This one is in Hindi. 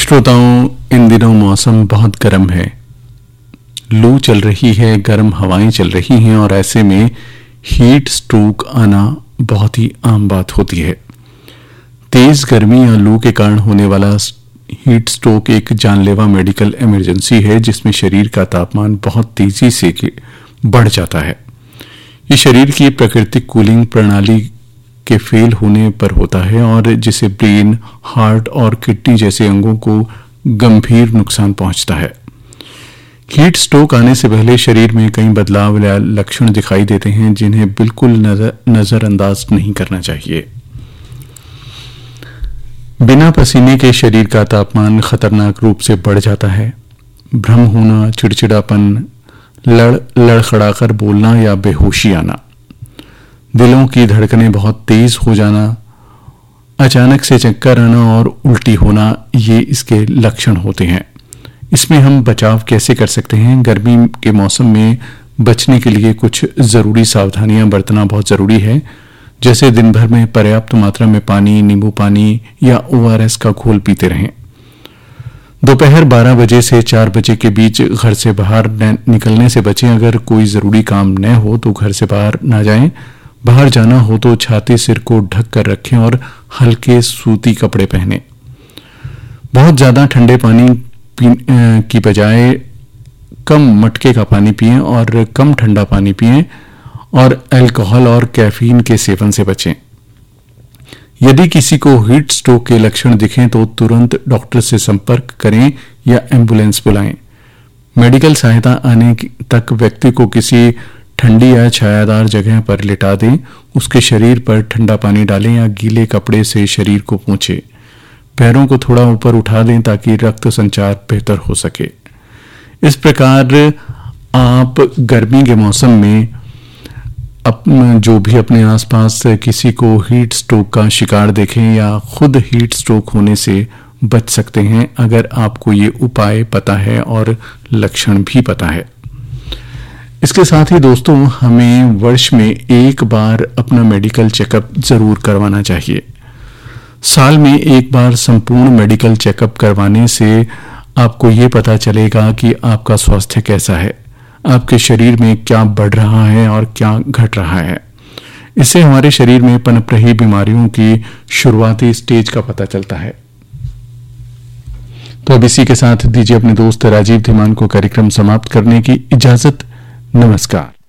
श्रोताओं, इन दिनों मौसम बहुत गर्म है। लू चल रही है, गर्म हवाएं चल रही हैं और ऐसे में हीट स्ट्रोक आना बहुत ही आम बात होती है। तेज गर्मी या लू के कारण होने वाला हीट स्ट्रोक एक जानलेवा मेडिकल इमरजेंसी है जिसमें शरीर का तापमान बहुत तेजी से बढ़ जाता है। ये शरीर की प्राकृतिक कूलिंग प्रणाली के फेल होने पर होता है और जिसे ब्रेन, हार्ट और किडनी जैसे अंगों को गंभीर नुकसान पहुंचता है। हीट स्ट्रोक आने से पहले शरीर में कई बदलाव या लक्षण दिखाई देते हैं जिन्हें बिल्कुल नजरअंदाज नहीं करना चाहिए। बिना पसीने के शरीर का तापमान खतरनाक रूप से बढ़ जाता है। भ्रम होना, चिड़चिड़ापन, लड़खड़ाकर बोलना या बेहोशी आना, दिलों की धड़कनें बहुत तेज हो जाना, अचानक से चक्कर आना और उल्टी होना, ये इसके लक्षण होते हैं। इसमें हम बचाव कैसे कर सकते हैं? गर्मी के मौसम में बचने के लिए कुछ ज़रूरी सावधानियां बरतना बहुत ज़रूरी है, जैसे दिन भर में पर्याप्त मात्रा में पानी, नींबू पानी या ORS का घोल पीते रहें। दोपहर 12 बजे से 4 बजे के बीच घर से बाहर निकलने से बचें। अगर कोई ज़रूरी काम न हो तो घर से बाहर ना जाएं। बाहर जाना हो तो छाती, सिर को ढक कर रखें और हल्के सूती कपड़े पहनें। बहुत ज़्यादा ठंडे पानी की बजाय कम मटके का पानी पिएं और कम ठंडा पानी पिएं और अल्कोहल और कैफीन के सेवन से बचें। यदि किसी को हीट स्ट्रोक के लक्षण दिखें तो तुरंत डॉक्टर से संपर्क करें या एम्बुलेंस बुलाएं। मेडिकल सहायता आने तक व्यक्ति को किसी ठंडी या छायादार जगह पर लिटा दें। उसके शरीर पर ठंडा पानी डालें या गीले कपड़े से शरीर को पोंछें। पैरों को थोड़ा ऊपर उठा दें ताकि रक्त संचार बेहतर हो सके। इस प्रकार आप गर्मी के मौसम में जो भी अपने आसपास किसी को हीट स्ट्रोक का शिकार देखें या खुद हीट स्ट्रोक होने से बच सकते हैं, अगर आपको ये उपाय पता है और लक्षण भी पता है। इसके साथ ही दोस्तों, हमें वर्ष में एक बार अपना मेडिकल चेकअप जरूर करवाना चाहिए। साल में एक बार संपूर्ण मेडिकल चेकअप करवाने से आपको ये पता चलेगा कि आपका स्वास्थ्य कैसा है, आपके शरीर में क्या बढ़ रहा है और क्या घट रहा है। इससे हमारे शरीर में पनप रही बीमारियों की शुरुआती स्टेज का पता चलता है। तो अब इसी के साथ दीजिए अपने दोस्त राजीव धीमान को कार्यक्रम समाप्त करने की इजाजत। नमस्कार।